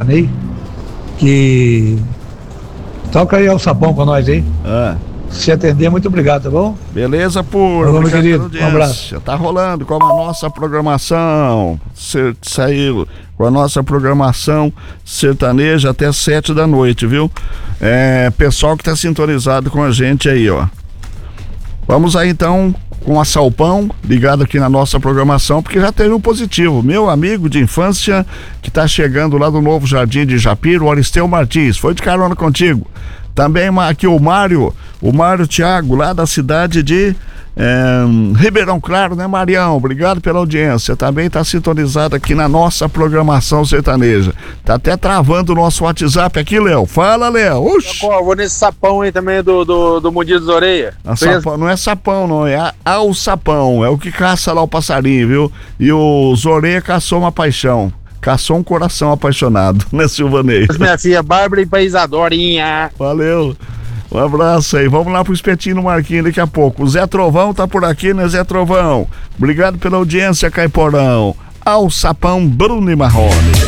Sarney, que toca aí ao sapão pra nós aí. Se atender, muito obrigado, tá bom? Beleza, por meu querido, um abraço. Tá rolando com a nossa programação. Saiu com a nossa programação sertaneja até 7 da noite, viu? Pessoal que tá sintonizado com a gente aí, ó. Vamos aí então com a Salpão, ligado aqui na nossa programação, porque já teve um positivo. Meu amigo de infância que tá chegando lá do Novo Jardim de Japiro, o Aristeu Martins, foi de carona contigo. Também aqui o Mário Thiago, lá da cidade de Ribeirão Claro, né, Marião? Obrigado pela audiência. Também está sintonizado aqui na nossa programação sertaneja. Tá até travando o nosso WhatsApp aqui, Léo. Fala, Léo. Vou nesse sapão aí também do Mundido das Orelhas. Não é sapão, não. É ao sapão. É o que caça lá o passarinho, viu? E o Zoreia caçou uma paixão. Caçou um coração apaixonado, né, Silvanei? Minha filha Bárbara e pra Isadorinha. Valeu. Um abraço aí. Vamos lá pro espetinho no Marquinhos daqui a pouco. O Zé Trovão tá por aqui, né, Zé Trovão? Obrigado pela audiência, Caiporão. Ao sapão, Bruno e Marrone.